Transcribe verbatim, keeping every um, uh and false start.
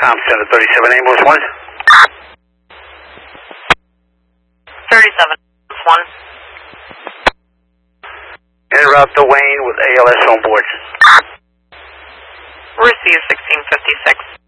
Com Center, thirty-seven ambulance one. thirty-seven one. En route to Wayne with A L S on board. Receive sixteen fifty-six.